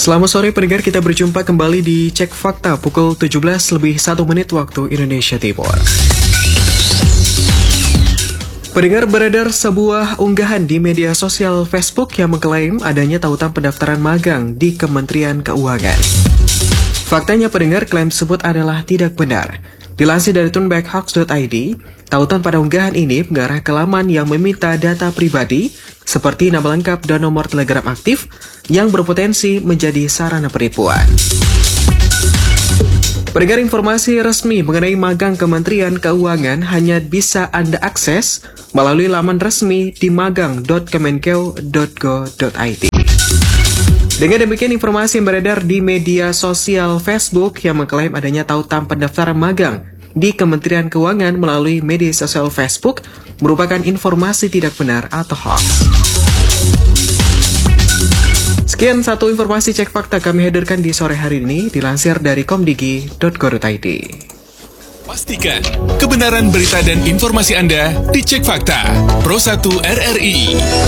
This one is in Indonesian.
Selamat sore pendengar, kita berjumpa kembali di Cek Fakta pukul 17:01 waktu Indonesia Timur. Pendengar, beredar sebuah unggahan di media sosial Facebook yang mengklaim adanya tautan pendaftaran magang di Kementerian Keuangan. Faktanya pendengar, klaim tersebut adalah tidak benar. Dilansir dari tunbackhoax.id, tautan pada unggahan ini mengarah ke laman yang meminta data pribadi seperti nama lengkap dan nomor telegram aktif yang berpotensi menjadi sarana penipuan. Pendengar, informasi resmi mengenai magang Kementerian Keuangan hanya bisa Anda akses melalui laman resmi di magang.kemenkeu.go.id. Dengan demikian, informasi yang beredar di media sosial Facebook yang mengklaim adanya tautan pendaftaran magang di Kementerian Keuangan melalui media sosial Facebook merupakan informasi tidak benar atau hoax. Sekian satu informasi Cek Fakta kami hadirkan di sore hari ini, dilansir dari komdigi.go.id. Pastikan kebenaran berita dan informasi Anda di Cek Fakta Pro 1 RRI.